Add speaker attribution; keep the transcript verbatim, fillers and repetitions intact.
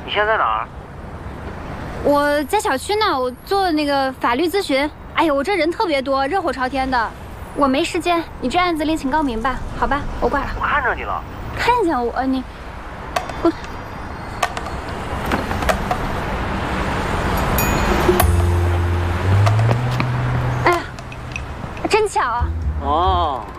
Speaker 1: 你现在在哪儿？
Speaker 2: 我在小区呢，我做那个法律咨询。哎呀，我这人特别多，热火朝天的，我没时间。你这案子另请高明吧，好吧，我挂了。
Speaker 1: 我看着你了。
Speaker 2: 看见我你，我。哎呀，真巧啊！
Speaker 1: 哦。